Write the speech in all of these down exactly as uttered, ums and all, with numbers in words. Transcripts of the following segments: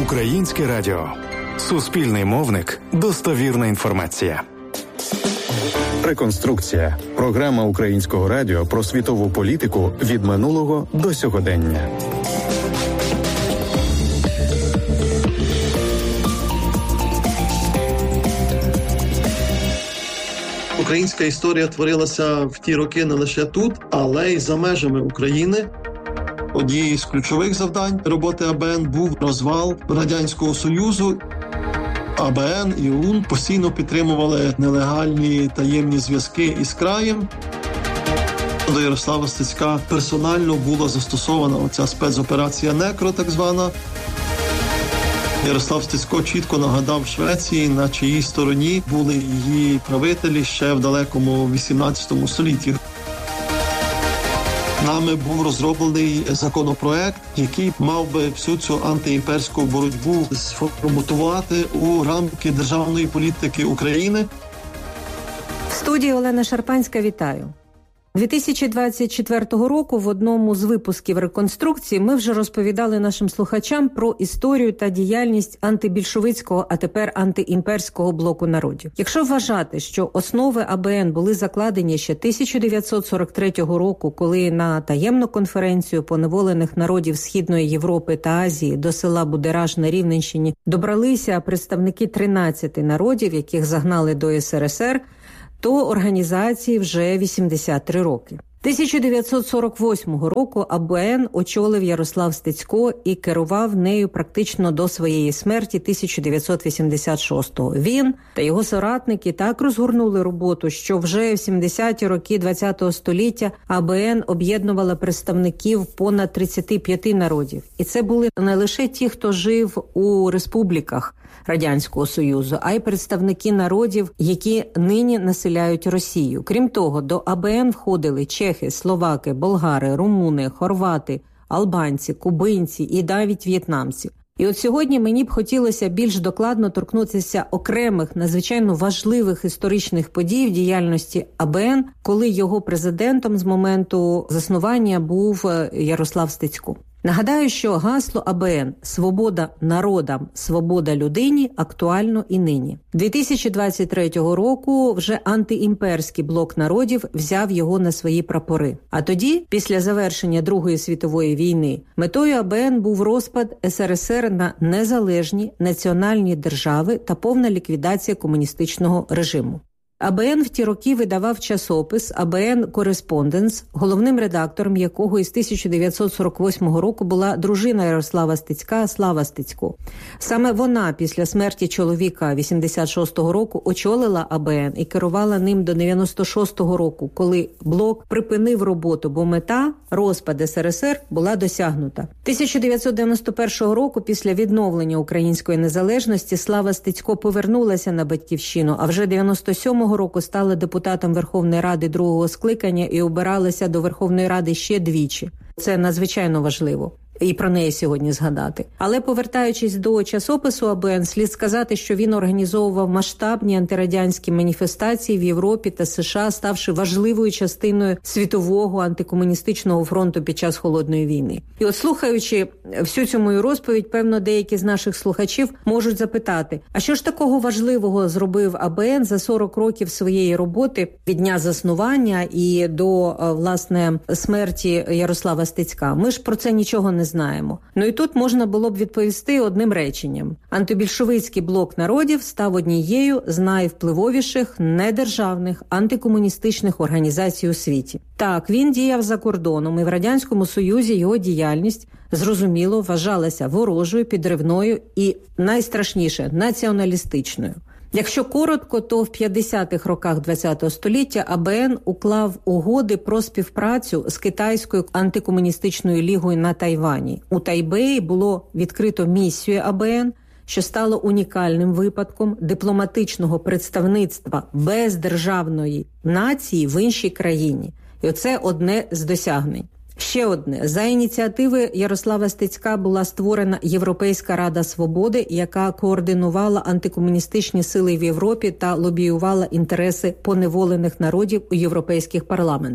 Українське радіо. Суспільний мовник. Достовірна інформація. Реконструкція. Програма Українського радіо про світову політику від минулого до сьогодення. Українська історія творилася в ті роки не лише тут, але й за межами України. Однією з ключових завдань роботи А Б Н був розвал Радянського Союзу. А Б Н і О У Н постійно підтримували нелегальні таємні зв'язки із краєм. До Ярослава Стецька персонально була застосована оця спецоперація «Некро», так звана. Ярослав Стецько чітко нагадав Швеції, на чиїй стороні були її правителі ще в далекому вісімнадцятому столітті. Нами був розроблений законопроект, який мав би всю цю антиімперську боротьбу сформатувати у рамки державної політики України. В студії Олена Шарпанська, вітаю. дві тисячі двадцять четвертого року в одному з випусків «Реконструкції» ми вже розповідали нашим слухачам про історію та діяльність антибільшовицького, а тепер антиімперського блоку народів. Якщо вважати, що основи А Б Н були закладені ще тисяча дев'ятсот сорок третього року, коли на таємну конференцію поневолених народів Східної Європи та Азії до села Будераж на Рівненщині добралися представники тринадцяти народів, яких загнали до С Р С Р, то організації вже вісімдесят три роки. тисяча дев'ятсот сорок восьмого року А Б Н очолив Ярослав Стецько і керував нею практично до своєї смерті тисяча дев'ятсот вісімдесят шостого. Він та його соратники так розгорнули роботу, що вже в сімдесяті роки ХХ століття А Б Н об'єднувала представників понад тридцяти п'яти народів. І це були не лише ті, хто жив у республіках Радянського Союзу, а й представники народів, які нині населяють Росію. Крім того, до А Б Н входили чехи, словаки, болгари, румуни, хорвати, албанці, кубинці і навіть в'єтнамці. І от сьогодні мені б хотілося більш докладно торкнутися окремих, надзвичайно важливих історичних подій в діяльності А Б Н, коли його президентом з моменту заснування був Ярослав Стецько. Нагадаю, що гасло А Б Н «Свобода народам, свобода людині» актуально і нині. дві тисячі двадцять третього року вже антиімперський блок народів взяв його на свої прапори. А тоді, після завершення Другої світової війни, метою А Б Н був розпад С Р С Р на незалежні національні держави та повна ліквідація комуністичного режиму. А Б Н в ті роки видавав часопис «А Б Н Кореспонденс», головним редактором якого із тисяча дев'ятсот сорок восьмого року була дружина Ярослава Стецька Слава Стецько. Саме вона після смерті чоловіка вісімдесят шостого року очолила А Б Н і керувала ним до дев'яносто шостого року, коли блок припинив роботу, бо мета – розпад С Р С Р – була досягнута. тисяча дев'ятсот дев'яносто першого року після відновлення української незалежності Слава Стецько повернулася на батьківщину, а вже дев'яносто сьомого року стала депутатом Верховної Ради другого скликання і обиралася до Верховної Ради ще двічі. Це надзвичайно важливо. І про неї сьогодні згадати. Але повертаючись до часопису А Б Н, слід сказати, що він організовував масштабні антирадянські маніфестації в Європі та США, ставши важливою частиною світового антикомуністичного фронту під час Холодної війни. І от слухаючи всю цю мою розповідь, певно, деякі з наших слухачів можуть запитати, а що ж такого важливого зробив А Б Н за сорок років своєї роботи від дня заснування і до, власне, смерті Ярослава Стецька? Ми ж про це нічого не знаємо. Ну і тут можна було б відповісти одним реченням. Антибільшовицький блок народів став однією з найвпливовіших недержавних антикомуністичних організацій у світі. Так, він діяв за кордоном, і в Радянському Союзі його діяльність, зрозуміло, вважалася ворожою, підривною і, найстрашніше, націоналістичною. Якщо коротко, то в п'ятдесятих роках ХХ століття А Б Н уклав угоди про співпрацю з Китайською антикомуністичною лігою на Тайвані. У Тайбеї було відкрито місію А Б Н, що стало унікальним випадком дипломатичного представництва бездержавної нації в іншій країні. І оце одне з досягнень. Ще одне. За ініціативи Ярослава Стецька була створена Європейська Рада Свободи, яка координувала антикомуністичні сили в Європі та лобіювала інтереси поневолених народів у європейських парламентах.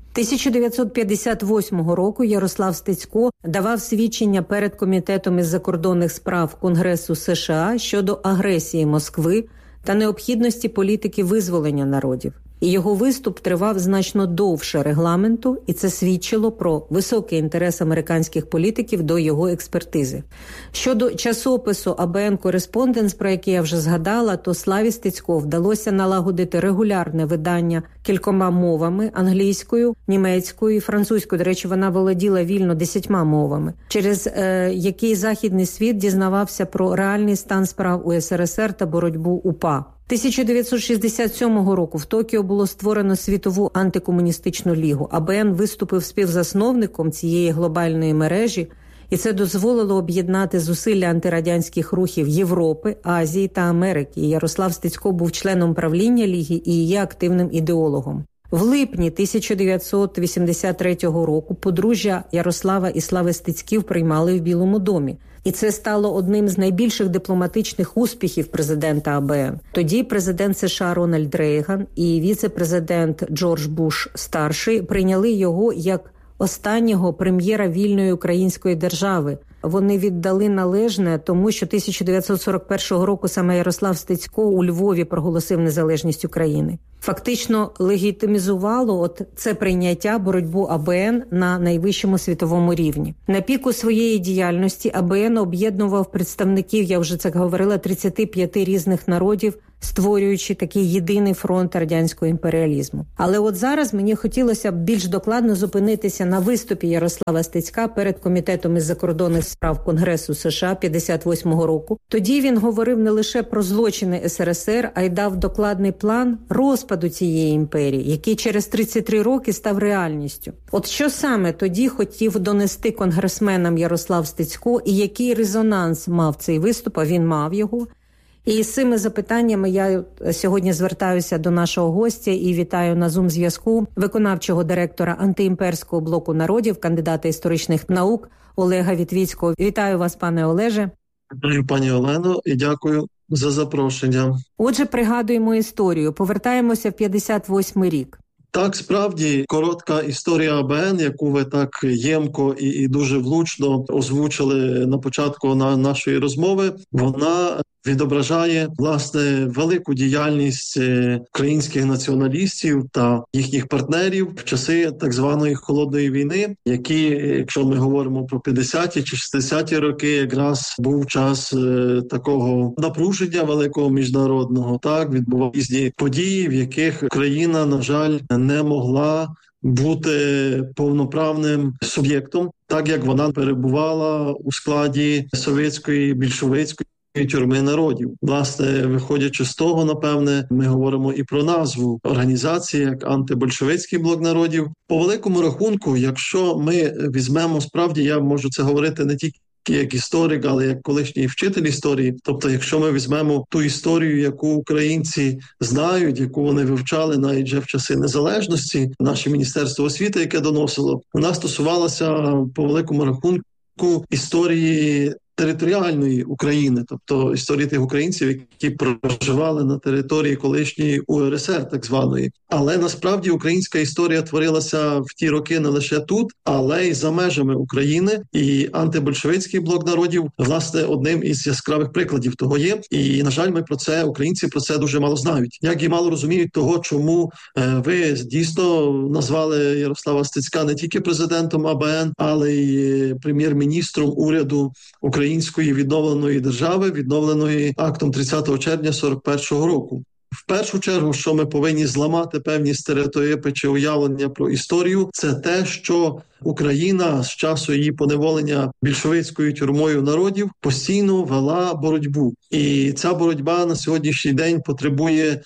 тисяча дев'ятсот п'ятдесят восьмого року Ярослав Стецько давав свідчення перед Комітетом із закордонних справ Конгресу США щодо агресії Москви та необхідності політики визволення народів. І його виступ тривав значно довше регламенту, і це свідчило про високий інтерес американських політиків до його експертизи. Щодо часопису ей бі ен «Кореспонденс», про який я вже згадала, то Славі Стецько вдалося налагодити регулярне видання кількома мовами – англійською, німецькою і французькою. До речі, вона володіла вільно десятьма мовами, через е, який західний світ дізнавався про реальний стан справ у ес ер ес ер та боротьбу УПА. тисяча дев'ятсот шістдесят сьомого року в Токіо було створено Світову антикомуністичну лігу. ей бі ен виступив співзасновником цієї глобальної мережі, і це дозволило об'єднати зусилля антирадянських рухів Європи, Азії та Америки. І Ярослав Стецько був членом правління ліги і є активним ідеологом. В липні тисяча дев'ятсот вісімдесят третього року подружжя Ярослава і Слави Стецьків приймали в Білому домі. І це стало одним з найбільших дипломатичних успіхів президента ей бі ен. Тоді президент США Рональд Рейган і віце-президент Джордж Буш-старший прийняли його як останнього прем'єра вільної української держави. Вони віддали належне тому, що тисяча дев'ятсот сорок першого року саме Ярослав Стецько у Львові проголосив незалежність України. Фактично легітимізувало от це прийняття боротьбу ей бі ен на найвищому світовому рівні. На піку своєї діяльності ей бі ен об'єднував представників, я вже це говорила, тридцяти п'яти різних народів, створюючи такий єдиний фронт радянського імперіалізму. Але от зараз мені хотілося б більш докладно зупинитися на виступі Ярослава Стецька перед Комітетом із закордонних справ Конгресу США п'ятдесят восьмого року. Тоді він говорив не лише про злочини ес ер ес ер, а й дав докладний план розпаду цієї імперії, який через тридцять три роки став реальністю. От що саме тоді хотів донести конгресменам Ярослав Стецько і який резонанс мав цей виступ, а він мав його? І з цими запитаннями я сьогодні звертаюся до нашого гостя і вітаю на Зум-зв'язку виконавчого директора антиімперського блоку народів, кандидата історичних наук Олега Вітвіцького. Вітаю вас, пане Олеже. Вітаю, пані Олено, і дякую за запрошення. Отже, пригадуємо історію. Повертаємося в п'ятдесят восьмий рік. Так, справді, коротка історія ей бі ен, яку ви так ємко і, і дуже влучно озвучили на початку на нашої розмови, вона відображає, власне, велику діяльність українських націоналістів та їхніх партнерів в часи так званої Холодної війни, які, якщо ми говоримо про п'ятдесяті чи шістдесяті роки, якраз був час е, такого напруження великого міжнародного, так, відбувалися різні події, в яких Україна, на жаль, не могла бути повноправним суб'єктом, так як вона перебувала у складі совєтської, більшовицької тюрми народів. Власне, виходячи з того, напевне, ми говоримо і про назву організації, як антибольшевицький блок народів. По великому рахунку, якщо ми візьмемо, справді, я можу це говорити не тільки як історик, але як колишній вчитель історії. Тобто, якщо ми візьмемо ту історію, яку українці знають, яку вони вивчали навіть вже в часи незалежності, наше Міністерство освіти, яке доносило, вона стосувалася по великому рахунку історії територіальної України, тобто історії тих українців, які проживали на території колишньої у ер ес ер, так званої. Але насправді українська історія творилася в ті роки не лише тут, але й за межами України. І антибольшевицький блок народів, власне, одним із яскравих прикладів того є. І, на жаль, ми про це, українці про це дуже мало знають. Як і мало розуміють того, чому е, ви дійсно назвали Ярослава Стецька не тільки президентом ей бі ен, але й прем'єр-міністром уряду України, української відновленої держави, відновленої актом тридцятого червня сорок першого року. В першу чергу, що ми повинні зламати певні стереотипи чи уявлення про історію, це те, що Україна з часу її поневолення більшовицькою тюрмою народів постійно вела боротьбу. І ця боротьба на сьогоднішній день потребує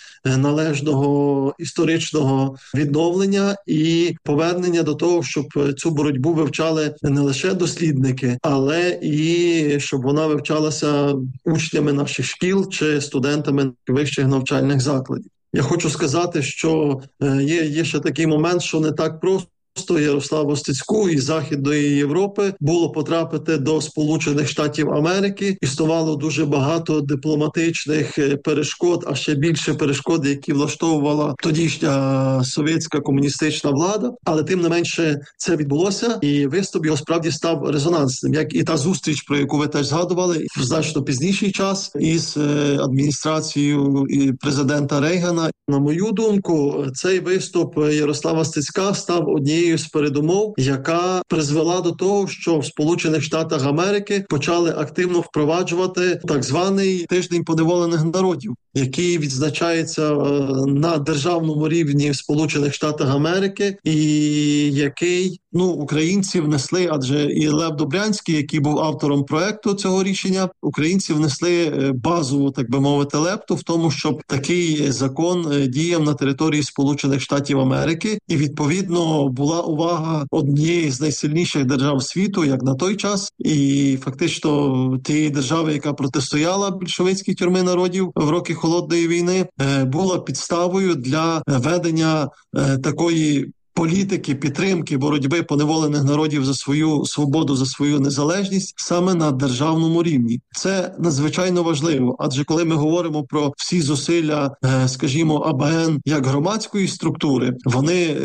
належного історичного відновлення і повернення до того, щоб цю боротьбу вивчали не лише дослідники, але і щоб вона вивчалася учнями наших шкіл чи студентами вищих навчальних закладів. Я хочу сказати, що є, є ще такий момент, що не так просто Ярославу Стецьку із Західної Європи було потрапити до Сполучених Штатів Америки. Існувало дуже багато дипломатичних перешкод, а ще більше перешкод, які влаштовувала тодішня совєтська комуністична влада. Але тим не менше це відбулося, і виступ його справді став резонансним, як і та зустріч, про яку ви теж згадували, в значно пізніший час із адміністрацією президента Рейгана. На мою думку, цей виступ Ярослава Стецька став однією з передумов, яка призвела до того, що в Сполучених Штатах Америки почали активно впроваджувати так званий тиждень поневолених народів, який відзначається на державному рівні в Сполучених Штатах Америки, і який, ну, українці внесли, адже і Лев Добрянський, який був автором проекту цього рішення, українці внесли базову, так би мовити, лепту в тому, щоб такий закон діяв на території Сполучених Штатів Америки, і відповідно була увага однієї з найсильніших держав світу, як на той час, і фактично тієї держави, яка протистояла більшовицькій тюрмі народів в роки Холодної війни, була підставою для ведення такої політики, підтримки, боротьби поневолених народів за свою свободу, за свою незалежність саме на державному рівні. Це надзвичайно важливо, адже коли ми говоримо про всі зусилля, скажімо, АБН як громадської структури, вони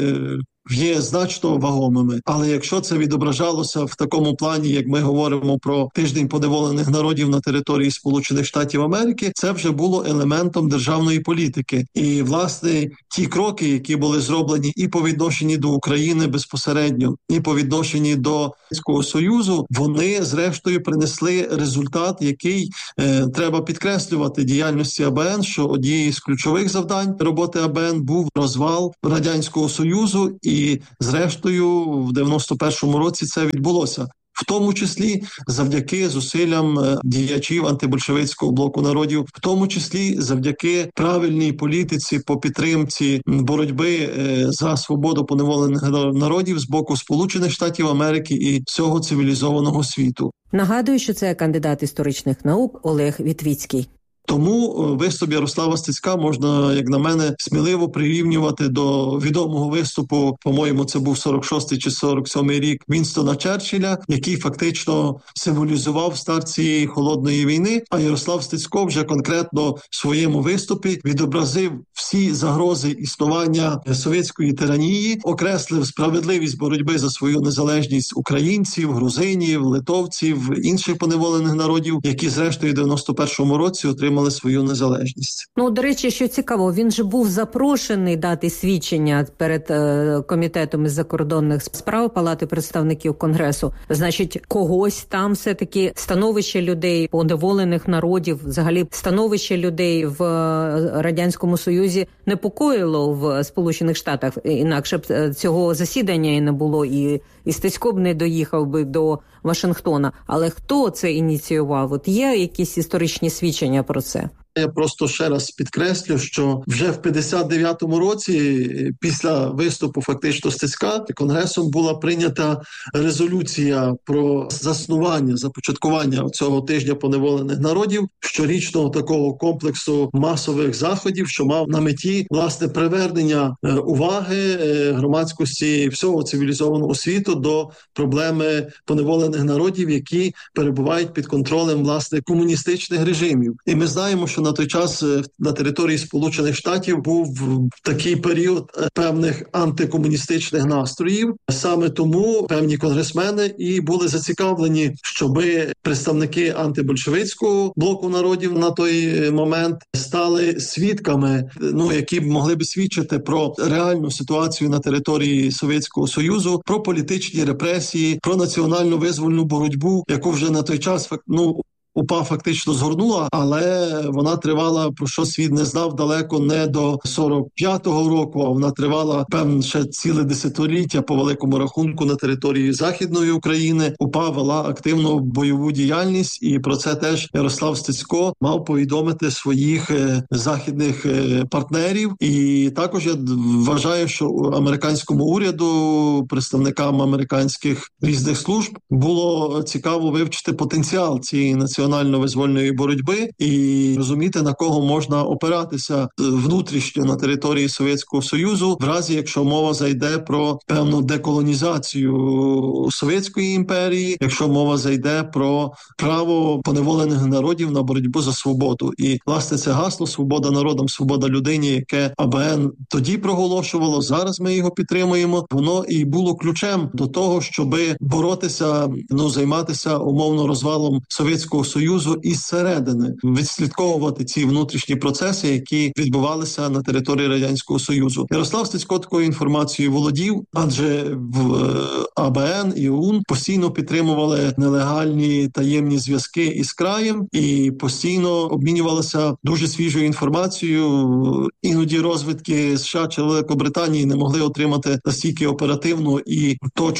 є значно вагомими. Але якщо це відображалося в такому плані, як ми говоримо про тиждень поневолених народів на території Сполучених Штатів Америки, це вже було елементом державної політики. І, власне, ті кроки, які були зроблені і по відношенню до України безпосередньо, і по відношенню до Радянського Союзу, вони, зрештою, принесли результат, який е, треба підкреслювати діяльності АБН, що однією з ключових завдань роботи АБН був розвал Радянського Союзу, і І, зрештою, в дев'яносто першому році це відбулося. В тому числі завдяки зусиллям діячів антибольшевицького блоку народів, в тому числі завдяки правильній політиці по підтримці боротьби за свободу поневолених народів з боку Сполучених Штатів Америки і всього цивілізованого світу. Нагадую, що це кандидат історичних наук Олег Вітвіцький. Тому виступ Ярослава Стецька можна, як на мене, сміливо прирівнювати до відомого виступу, по-моєму, це був сорок шостий чи сорок сьомий рік, Вінстона Черчилля, який фактично символізував старт цієї холодної війни, а Ярослав Стецько вже конкретно в своєму виступі відобразив всі загрози існування совєтської тиранії, окреслив справедливість боротьби за свою незалежність українців, грузинів, литовців, інших поневолених народів, які, зрештою, в дев'яносто першому році отримали свою незалежність. Ну, до речі, що цікаво, він же був запрошений дати свідчення перед е, комітетом із закордонних справ Палати представників Конгресу. Значить, когось там все-таки становище людей, поневолених народів, взагалі становище людей в Радянському Союзі непокоїло в Сполучених Штатах. Інакше б цього засідання і не було, і, і Стецько б не доїхав би до Вашингтона. Але хто це ініціював? От є якісь історичні свідчення про це? Я просто ще раз підкреслю, що вже в п'ятдесят дев'ятому році, після виступу фактично Стецька, Конгресом була прийнята резолюція про заснування, започаткування цього тижня поневолених народів, щорічного такого комплексу масових заходів, що мав на меті, власне, привернення уваги громадськості всього цивілізованого світу до проблеми поневолених народів, які перебувають під контролем, власне, комуністичних режимів. І ми знаємо, що на той час на території Сполучених Штатів був такий період певних антикомуністичних настроїв. Саме тому певні конгресмени і були зацікавлені, щоб представники антибольшевицького блоку народів на той момент стали свідками, ну, які б могли б свідчити про реальну ситуацію на території Совєтського Союзу, про політичні репресії, про національну визвольну боротьбу, яку вже на той час, ну, УПА фактично згорнула, але вона тривала, про що світ не знав, далеко не до сорок п'ятого року, а вона тривала, певно, ще ціле десятиліття по великому рахунку на території Західної України. УПА вела активну бойову діяльність, і про це теж Ярослав Стецько мав повідомити своїх е, західних е, партнерів. І також я вважаю, що американському уряду, представникам американських різних служб було цікаво вивчити потенціал цієї національної національно-визвольної боротьби і розуміти, на кого можна опиратися внутрішньо на території Совєтського Союзу, в разі, якщо мова зайде про певну деколонізацію Совєтської імперії, якщо мова зайде про право поневолених народів на боротьбу за свободу. І, власне, це гасло «Свобода народам, свобода людині», яке АБН тоді проголошувало, зараз ми його підтримуємо, воно і було ключем до того, щоби боротися, ну, займатися умовно розвалом Совєтського Союзу із середини, відслідковувати ці внутрішні процеси, які відбувалися на території Радянського Союзу. Ярослав Стецько такою інформацією володів, адже в АБН і ОУН постійно підтримували нелегальні таємні зв'язки із краєм і постійно обмінювалися дуже свіжою інформацією. Іноді розвідки США чи Великобританії не могли отримати настільки оперативну і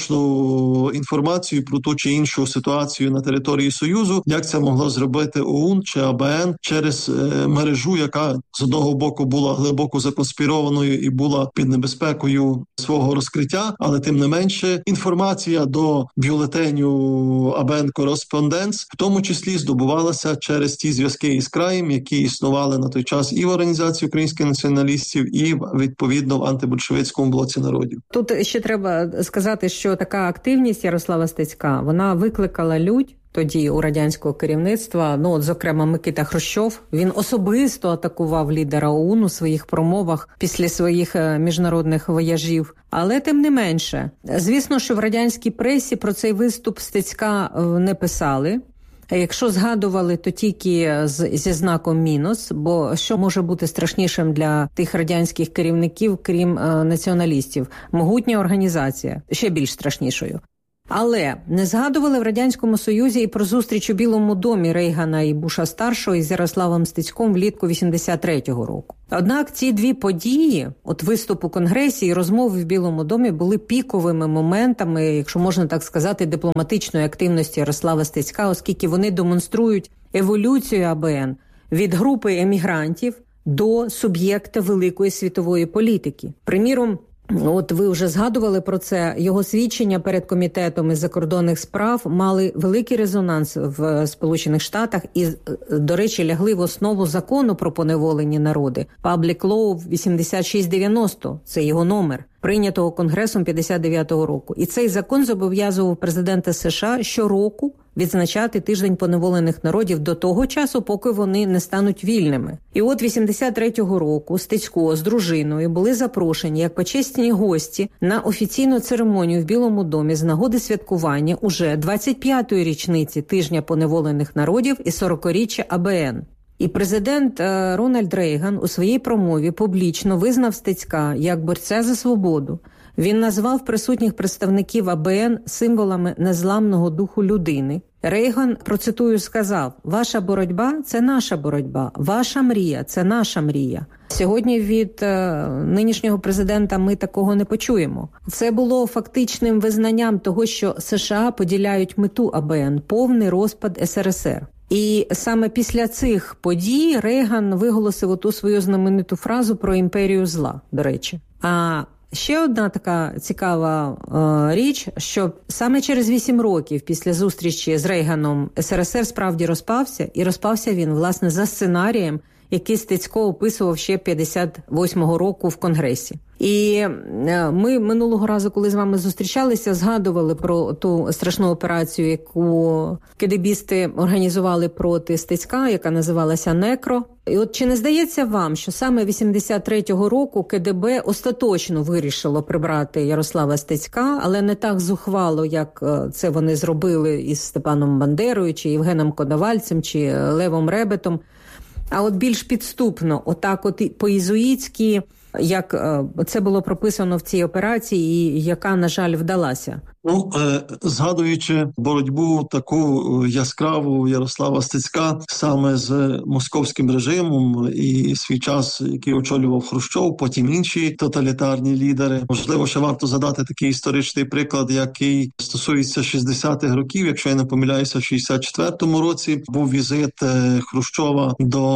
точну інформацію про ту чи іншу ситуацію на території Союзу, як це могло зробити ОУН чи АБН через мережу, яка з одного боку була глибоко законспірованою і була під небезпекою свого розкриття, але тим не менше інформація до бюлетеню АБН Кореспонденс в тому числі здобувалася через ті зв'язки із краєм, які існували на той час і в Організації українських націоналістів, і відповідно в антибольшевицькому блоці народів. Тут ще треба сказати, що така активність Ярослава Стецька, вона викликала лють тоді у радянського керівництва, ну, от, зокрема, Микита Хрущов, він особисто атакував лідера ОУН у своїх промовах після своїх міжнародних вояжів. Але тим не менше, звісно, що в радянській пресі про цей виступ Стецька не писали. Якщо згадували, то тільки з, зі знаком мінус, бо що може бути страшнішим для тих радянських керівників, крім е, націоналістів? Могутня організація, ще більш страшнішою. Але не згадували в Радянському Союзі і про зустріч у Білому домі Рейгана і Буша-старшого із Ярославом Стецьком влітку вісімдесят третього року. Однак ці дві події, от виступ у Конгресі і розмови в Білому домі, були піковими моментами, якщо можна так сказати, дипломатичної активності Ярослава Стецька, оскільки вони демонструють еволюцію АБН від групи емігрантів до суб'єкта великої світової політики. Приміром, от ви вже згадували про це, його свідчення перед Комітетом із закордонних справ мали великий резонанс в Сполучених Штатах і, до речі, лягли в основу закону про поневолені народи. Public Law вісімдесят шість дев'яносто, це його номер, прийнятого Конгресом п'ятдесят дев'ятого року. І цей закон зобов'язував президента США щороку відзначати тиждень поневолених народів до того часу, поки вони не стануть вільними. І от вісімдесят третього року Стецько з дружиною були запрошені як почесні гості на офіційну церемонію в Білому домі з нагоди святкування уже двадцять п'ятої річниці тижня поневолених народів і сорокаріччя АБН. І президент Рональд Рейган у своїй промові публічно визнав Стецька як борця за свободу. Він назвав присутніх представників АБН символами незламного духу людини. Рейган, процитую, сказав: «Ваша боротьба – це наша боротьба, ваша мрія – це наша мрія». Сьогодні від е, нинішнього президента ми такого не почуємо. Це було фактичним визнанням того, що США поділяють мету АБН – повний розпад ес ер ес ер. І саме після цих подій Рейган виголосив оту свою знамениту фразу про імперію зла, до речі. А ще одна така цікава е, річ, що саме через вісім років після зустрічі з Рейганом ес ер ес ер справді розпався, і розпався він, власне, за сценарієм, який Стецько описував ще п'ятдесят восьмого року в Конгресі. І ми минулого разу, коли з вами зустрічалися, згадували про ту страшну операцію, яку кедебісти організували проти Стецька, яка називалася «Некро». І от чи не здається вам, що саме вісімдесят третього року ке де бе остаточно вирішило прибрати Ярослава Стецька, але не так зухвало, як це вони зробили із Степаном Бандерою, чи Євгеном Коновальцем, чи Левом Ребетом, а от більш підступно, отак от по-ізуїцьки, як це було прописано в цій операції, і яка, на жаль, вдалася? Ну, е, згадуючи боротьбу таку яскраву Ярослава Стецька саме з московським режимом і свій час, який очолював Хрущов, потім інші тоталітарні лідери, можливо, ще варто задати такий історичний приклад, який стосується шістдесятих років. Якщо я не помиляюся, в шістдесят четвертому році був візит Хрущова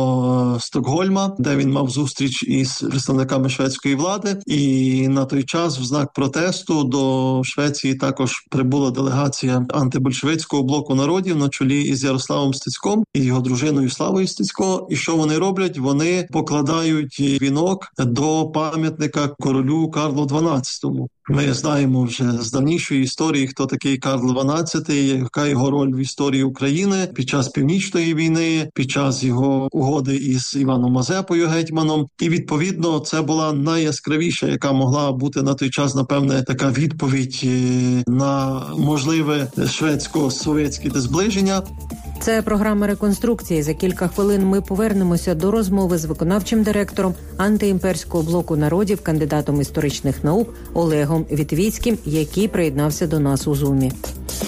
до Стокгольма, де він мав зустріч із представниками шведської влади, і на той час в знак протесту до Швеції так також прибула делегація антибольшевицького блоку народів на чолі із Ярославом Стецьком і його дружиною Славою Стецько. І що вони роблять? Вони покладають вінок до пам'ятника королю Карлу дванадцятому. Ми знаємо вже з давнішої історії, хто такий Карл дванадцятий, яка його роль в історії України під час Північної війни, під час його угоди із Іваном Мазепою гетьманом. І, відповідно, це була найяскравіша, яка могла бути на той час, напевне, така відповідь на можливе шведсько-совєтське зближення. Це програма реконструкції. За кілька хвилин ми повернемося до розмови з виконавчим директором антиімперського блоку народів, кандидатом історичних наук Олегом Вітвіцьким, який приєднався до нас у Зумі.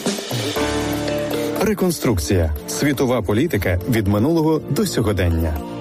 Реконструкція. Світова політика від минулого до сьогодення.